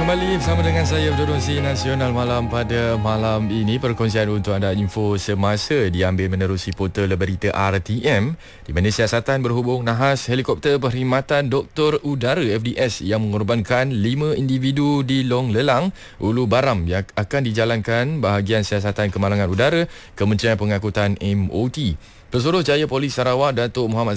Kembali bersama dengan saya Berdosi Nasional Malam pada malam ini. Perkongsian untuk anda info semasa diambil menerusi portal berita RTM, di mana siasatan berhubung nahas helikopter perkhidmatan Doktor Udara FDS yang mengorbankan 5 individu di Long Lelang, Ulu Baram yang akan dijalankan bahagian siasatan kemalangan udara Kementerian Pengangkutan MOT. Pesuruhjaya Polis Sarawak Datuk Muhammad